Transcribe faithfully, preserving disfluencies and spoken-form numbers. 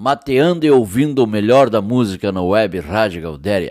mateando e ouvindo o melhor da música na web Rádio Gaudéria.